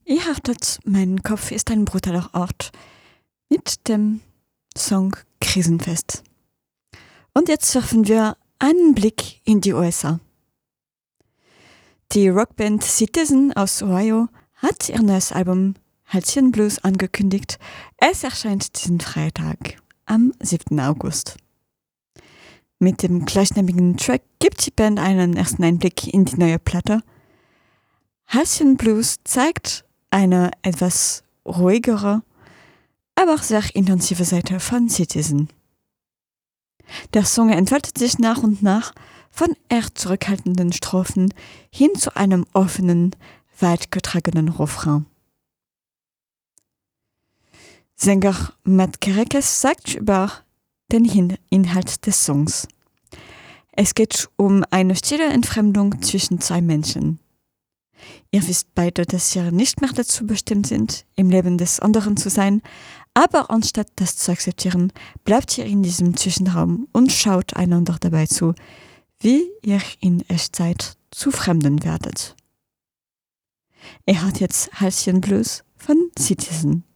Ihr hörtet, mein Kopf ist ein brutaler Ort mit dem Song Krisenfest. Und jetzt werfen wir einen Blick in die USA. Die Rockband Citizen aus Ohio hat ihr neues Album Halcyon Blues angekündigt. Es erscheint diesen Freitag, am 7. August. Mit dem gleichnamigen Track gibt die Band einen ersten Einblick in die neue Platte. Halcyon Blues zeigt eine etwas ruhigere, aber auch sehr intensive Seite von Citizen. Der Song entfaltet sich nach und nach von eher zurückhaltenden Strophen hin zu einem offenen, weit getragenen Refrain. Sänger Matt Kerekes sagt über den Inhalt des Songs: Es geht um eine stille Entfremdung zwischen zwei Menschen. Ihr wisst beide, dass ihr nicht mehr dazu bestimmt sind, im Leben des anderen zu sein, aber anstatt das zu akzeptieren, bleibt ihr in diesem Zwischenraum und schaut einander dabei zu, wie ihr in Echtzeit zu Fremden werdet. Ihr hört jetzt Halcyon Blues von Citizen.